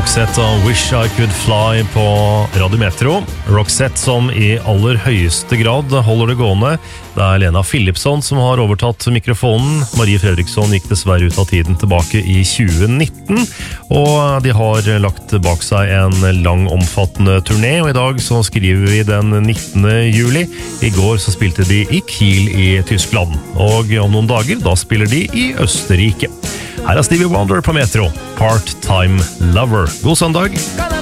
Roxette og Wish I Could Fly på Radio Metro. Roxette som i aller høyeste grad holder det gående. Det er Lena Philipsson som har overtatt mikrofonen. Marie Fredriksson gikk dessverre ut av tiden tilbake i 2019, og de har lagt bak seg en lang, omfattende turné, og i dag så skriver vi den 19. juli. I går så spilte de i Kiel i Tyskland, og om noen dager da spiller de i Østerrike. Her er Stevie Wonder på Metro, Part-Time Lover. God søndag!